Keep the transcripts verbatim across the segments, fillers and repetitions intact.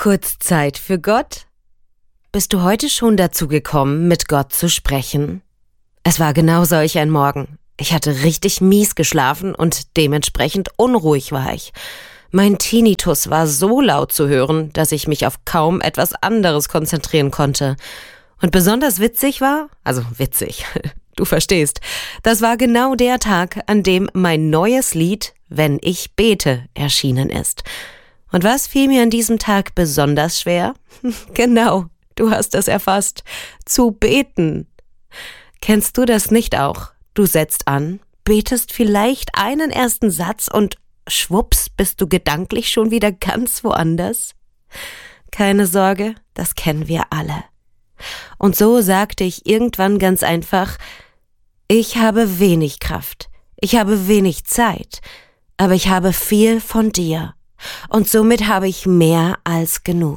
Kurz Zeit für Gott? Bist du heute schon dazu gekommen, mit Gott zu sprechen? Es war genau solch ein Morgen. Ich hatte richtig mies geschlafen und dementsprechend unruhig war ich. Mein Tinnitus war so laut zu hören, dass ich mich auf kaum etwas anderes konzentrieren konnte. Und besonders witzig war, also witzig, du verstehst, das war genau der Tag, an dem mein neues Lied »Wenn ich bete« erschienen ist. Und was fiel mir an diesem Tag besonders schwer? Genau, du hast es erfasst, zu beten. Kennst du das nicht auch? Du setzt an, betest vielleicht einen ersten Satz und schwupps bist du gedanklich schon wieder ganz woanders? Keine Sorge, das kennen wir alle. Und so sagte ich irgendwann ganz einfach, ich habe wenig Kraft, ich habe wenig Zeit, aber ich habe viel von dir und somit habe ich mehr als genug.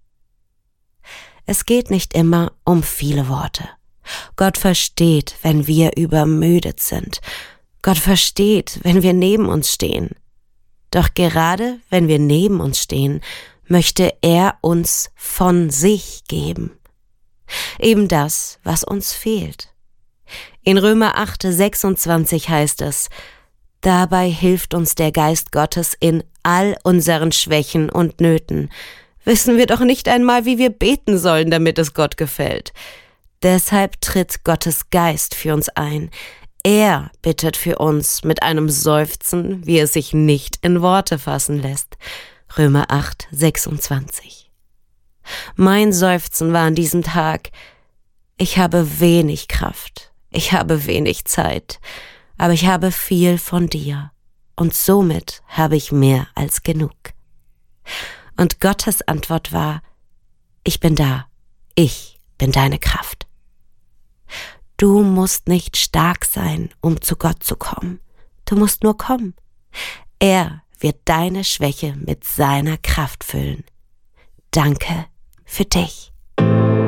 Es geht nicht immer um viele Worte. Gott versteht, wenn wir übermüdet sind. Gott versteht, wenn wir neben uns stehen. Doch gerade wenn wir neben uns stehen, möchte er uns von sich geben. Eben das, was uns fehlt. In Römer acht, sechsundzwanzig heißt es, dabei hilft uns der Geist Gottes in all unseren Schwächen und Nöten. Wissen wir doch nicht einmal, wie wir beten sollen, damit es Gott gefällt. Deshalb tritt Gottes Geist für uns ein. Er bittet für uns mit einem Seufzen, wie es sich nicht in Worte fassen lässt. Römer acht, sechsundzwanzig. Mein Seufzen war an diesem Tag, ich habe wenig Kraft, ich habe wenig Zeit, aber ich habe viel von dir und somit habe ich mehr als genug. Und Gottes Antwort war, ich bin da, ich bin deine Kraft. Du musst nicht stark sein, um zu Gott zu kommen. Du musst nur kommen. Er wird deine Schwäche mit seiner Kraft füllen. Danke für dich.